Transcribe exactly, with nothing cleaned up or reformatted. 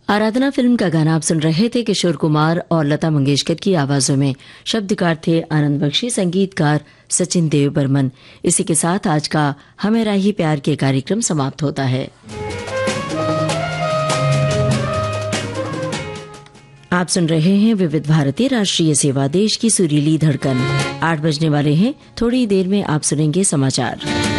आराधना film का गाना आप सुन रहे थे। किशोर कुमार और लता मंगेशकर की आवाजों में। शब्दकार थे आनंद बख्शी, संगीतकार सचिन देव बर्मन। इसी के साथ आज का हमें राही प्यार के कार्यक्रम समाप्त होता है। आप सुन रहे हैं विविध भारती राष्ट्रीय सेवा, देश की सुरीली धड़कन। आठ बजने वाले हैं, थोड़ी देर में आप सुनेंगे समाचार।